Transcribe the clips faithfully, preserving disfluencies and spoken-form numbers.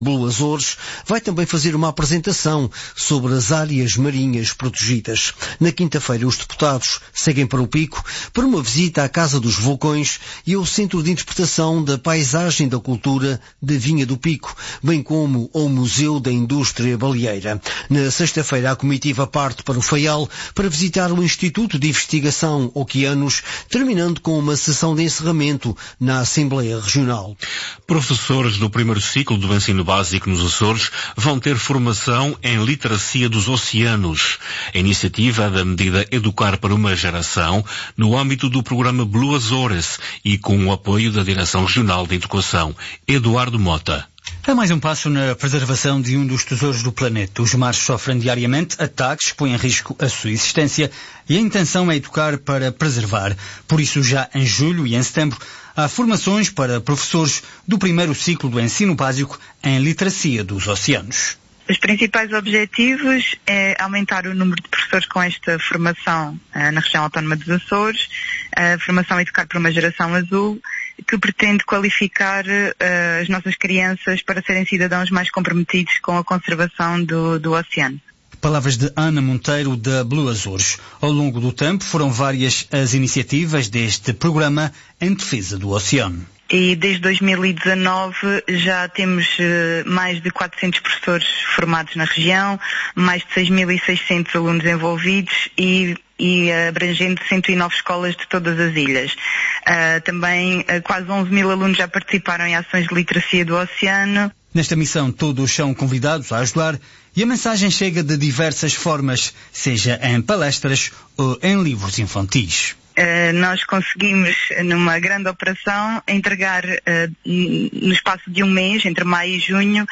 Blue Açores vai também fazer uma apresentação sobre as áreas marinhas protegidas. Na quinta-feira, os deputados seguem para o Pico para uma visita à Casa dos Vulcões e ao Centro de Interpretação da Paisagem da Cultura da Vinha do Pico, bem como ao Museu da Indústria Baleeira. Na sexta-feira, a comitiva parte para o Faial para visitar o Instituto de Investigação Oceanos, terminando com uma sessão de encerramento na Assembleia Regional. Professores do primeiro ciclo do ensino básico nos Açores vão ter formação em literacia dos oceanos. A iniciativa da medida Educar para uma Geração no âmbito do programa Blue Açores e com o apoio da Direção Regional de Educação. Eduardo Mota. É mais um passo na preservação de um dos tesouros do planeta. Os mares sofrem diariamente ataques que põem em risco a sua existência e a intenção é educar para preservar. Por isso, já em julho e em setembro, há formações para professores do primeiro ciclo do ensino básico em literacia dos oceanos. Os principais objetivos é aumentar o número de professores com esta formação uh, na região autónoma dos Açores, a formação Educar para uma Geração Azul, que pretende qualificar uh, as nossas crianças para serem cidadãos mais comprometidos com a conservação do, do oceano. Palavras de Ana Monteiro, da Blue Açores. Ao longo do tempo foram várias as iniciativas deste programa em defesa do oceano. E desde dois mil e dezanove já temos uh, mais de quatrocentos professores formados na região, mais de seis mil e seiscentos alunos envolvidos e, e abrangendo cento e nove escolas de todas as ilhas. Uh, também uh, quase onze mil alunos já participaram em ações de literacia do oceano. Nesta missão todos são convidados a ajudar e a mensagem chega de diversas formas, seja em palestras ou em livros infantis. Uh, nós conseguimos, numa grande operação, entregar uh, no espaço de um mês, entre maio e junho,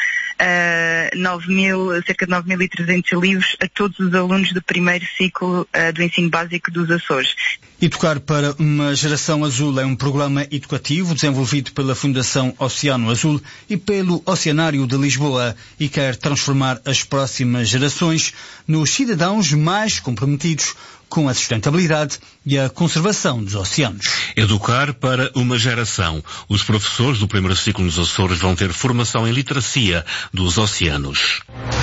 uh, nove mil, cerca de nove mil e trezentos livros a todos os alunos do primeiro ciclo uh, do ensino básico dos Açores. Educar para uma Geração Azul é um programa educativo desenvolvido pela Fundação Oceano Azul e pelo Oceanário de Lisboa e quer transformar as próximas gerações nos cidadãos mais comprometidos com a sustentabilidade e a conservação dos oceanos. Educar para uma Geração. Os professores do primeiro ciclo nos Açores vão ter formação em literacia dos oceanos.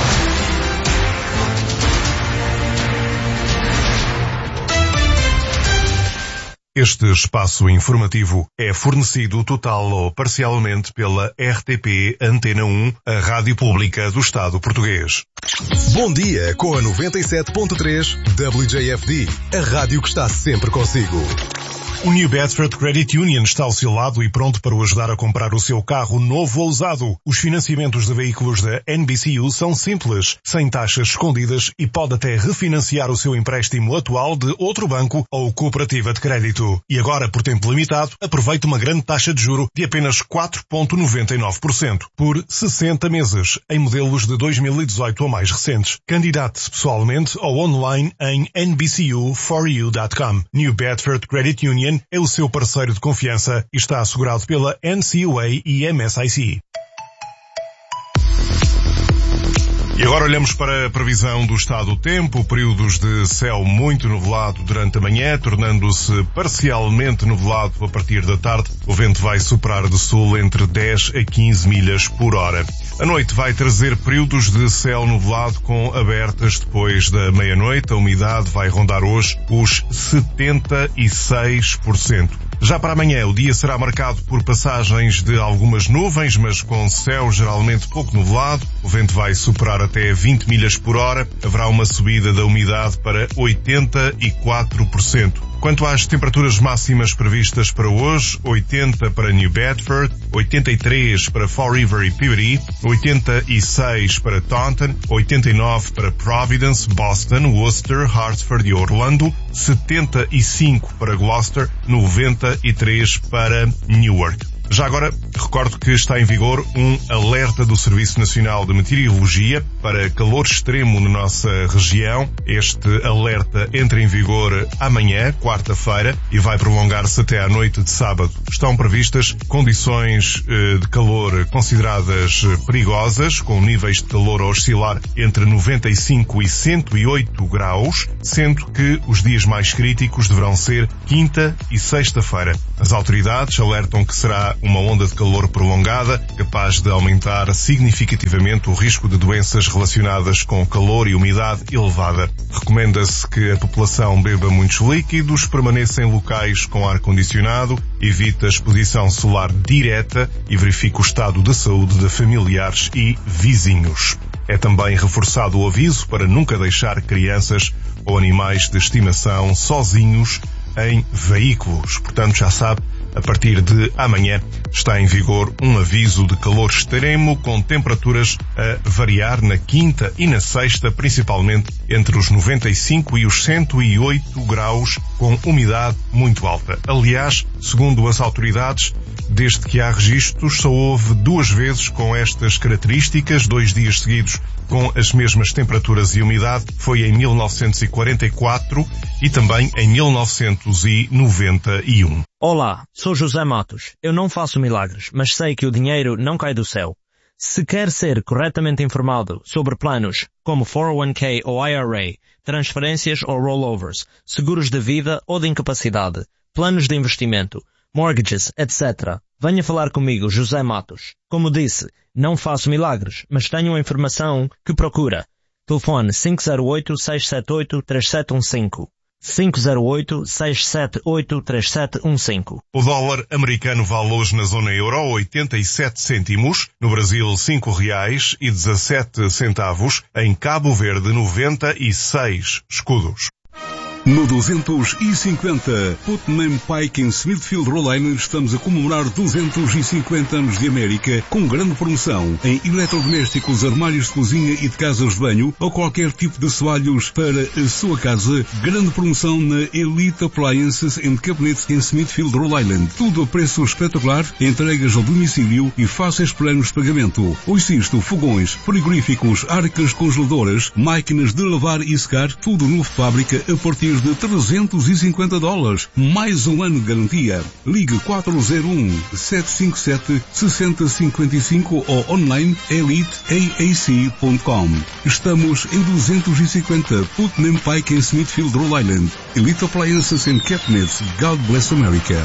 Este espaço informativo é fornecido total ou parcialmente pela R T P Antena um, a rádio pública do Estado português. Bom dia com a noventa e sete ponto três W J F D, a rádio que está sempre consigo. O New Bedford Credit Union está ao seu lado e pronto para o ajudar a comprar o seu carro novo ou usado. Os financiamentos de veículos da N B C U são simples, sem taxas escondidas e pode até refinanciar o seu empréstimo atual de outro banco ou cooperativa de crédito. E agora, por tempo limitado, aproveite uma grande taxa de juro de apenas quatro vírgula noventa e nove por cento por sessenta meses, em modelos de dois mil e dezoito ou mais recentes. Candidate-se pessoalmente ou online em N B C U for you ponto com. New Bedford Credit Union é o seu parceiro de confiança e está assegurado pela N C U A e M S I C. E agora olhamos para a previsão do estado do tempo, períodos de céu muito nublado durante a manhã, tornando-se parcialmente nublado a partir da tarde. O vento vai soprar de sul entre dez a quinze milhas por hora. A noite vai trazer períodos de céu nublado com abertas depois da meia-noite. A umidade vai rondar hoje os setenta e seis por cento. Já para amanhã, o dia será marcado por passagens de algumas nuvens, mas com céu geralmente pouco nublado. O vento vai soprar até vinte milhas por hora. Haverá uma subida da umidade para oitenta e quatro por cento. Quanto às temperaturas máximas previstas para hoje, oitenta para New Bedford, oitenta e três para Fall River e Peabody, oitenta e seis para Taunton, oitenta e nove para Providence, Boston, Worcester, Hartford e Orlando, setenta e cinco para Gloucester, noventa e três para Newark. Já agora, recordo que está em vigor um alerta do Serviço Nacional de Meteorologia para calor extremo na nossa região. Este alerta entra em vigor amanhã, quarta-feira, e vai prolongar-se até à noite de sábado. Estão previstas condições eh, de calor consideradas perigosas, com níveis de calor a oscilar entre noventa e cinco e cento e oito graus, sendo que os dias mais críticos deverão ser quinta e sexta-feira. As autoridades alertam que será haverá uma onda de calor prolongada, capaz de aumentar significativamente o risco de doenças relacionadas com calor e umidade elevada. Recomenda-se que a população beba muitos líquidos, permaneça em locais com ar-condicionado, evite a exposição solar direta e verifique o estado de saúde de familiares e vizinhos. É também reforçado o aviso para nunca deixar crianças ou animais de estimação sozinhos em veículos. Portanto, já sabe, a partir de amanhã está em vigor um aviso de calor extremo com temperaturas a variar na quinta e na sexta, principalmente entre os noventa e cinco e os cento e oito graus, com umidade muito alta. Aliás, segundo as autoridades, desde que há registros, só houve duas vezes com estas características, dois dias seguidos com as mesmas temperaturas e umidade, foi em mil novecentos e quarenta e quatro e também em mil novecentos e noventa e um. Olá, sou José Matos. Eu não faço milagres, mas sei que o dinheiro não cai do céu. Se quer ser corretamente informado sobre planos como quatro oh one k ou I R A, transferências ou rollovers, seguros de vida ou de incapacidade, planos de investimento, mortgages, etcétera, venha falar comigo, José Matos. Como disse, não faço milagres, mas tenho a informação que procura. Telefone cinco zero oito, seis sete oito, três sete um cinco. cinco zero oito, seis sete oito, três sete um cinco. O dólar americano vale hoje na zona euro oitenta e sete cêntimos, no Brasil cinco reais e dezassete centavos, em Cabo Verde noventa e seis escudos. No duzentos e cinquenta, Putnam Pike em Smithfield, Rhode Island, estamos a comemorar duzentos e cinquenta anos de América com grande promoção em eletrodomésticos, armários de cozinha e de casas de banho ou qualquer tipo de soalhos para a sua casa. Grande promoção na Elite Appliances and Cabinets em Smithfield, Rhode Island. Tudo a preço espetacular, entregas ao domicílio e fáceis planos de pagamento. Ouça isto, fogões, frigoríficos, arcas congeladoras, máquinas de lavar e secar, tudo novo de fábrica a partir de trezentos e cinquenta dólares. Mais um ano de garantia. Ligue quatro zero um, sete cinco sete, seis zero cinco cinco ou online elite a a c ponto com. Estamos em duzentos e cinquenta Putnam Pike em Smithfield, Rhode Island. Elite Appliances and Cabinets. God bless America.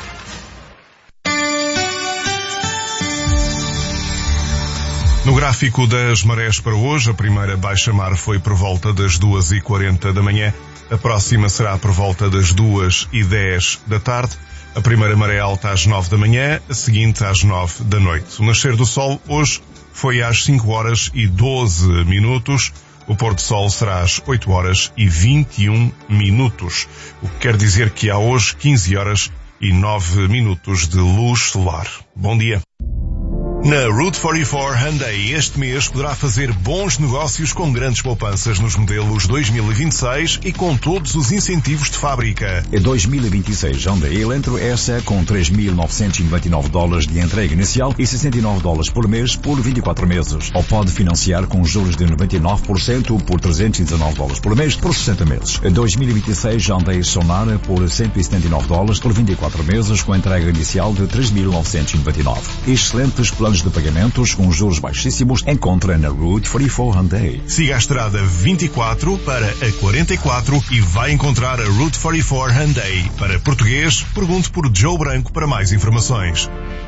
No gráfico das marés para hoje, a primeira baixa-mar foi por volta das duas e quarenta da manhã. A próxima será por volta das duas e dez da tarde. A primeira maré alta às nove da manhã, a seguinte às nove da noite. O nascer do sol hoje foi às cinco horas e doze minutos. O pôr do sol será às oito horas e vinte e um minutos. O que quer dizer que há hoje quinze horas e nove minutos de luz solar. Bom dia. Na Route quarenta e quatro Hyundai este mês poderá fazer bons negócios com grandes poupanças nos modelos dois mil e vinte e seis e com todos os incentivos de fábrica. Em dois mil e vinte e seis, Hyundai Elantra essa com três mil novecentos e noventa e nove dólares de entrega inicial e sessenta e nove dólares por mês por vinte e quatro meses. Ou pode financiar com juros de noventa e nove por cento por trezentos e dezenove dólares por mês por sessenta meses. Em dois mil e vinte e seis, Hyundai Sonara por cento e setenta e nove dólares por vinte e quatro meses com entrega inicial de três mil novecentos e noventa e nove. Excelentes planos de pagamentos com juros baixíssimos encontra na Route quarenta e quatro Hyundai. Siga a estrada vinte e quatro para a quarenta e quatro e vai encontrar a Route quarenta e quatro Hyundai. Para português, pergunte por Joe Branco para mais informações.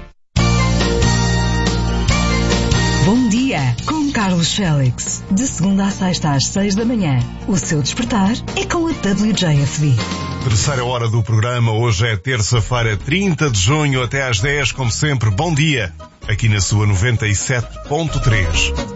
Bom dia, com Carlos Félix. De segunda a sexta às seis da manhã. O seu despertar é com a W J F D. Terceira hora do programa, hoje é terça-feira, trinta de junho, até às dez, como sempre. Bom dia, aqui na sua noventa e sete ponto três.